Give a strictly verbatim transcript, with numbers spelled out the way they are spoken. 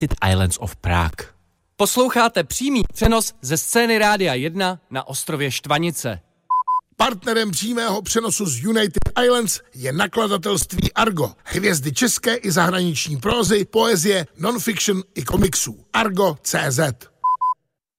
Islands of Prague. Posloucháte přímý přenos ze scény Rádia jedna na ostrově Štvanice. Partnerem přímého přenosu z United Islands je nakladatelství Argo. Hvězdy české i zahraniční prózy, poezie, non-fiction i komiksů. Argo tečka cé zet.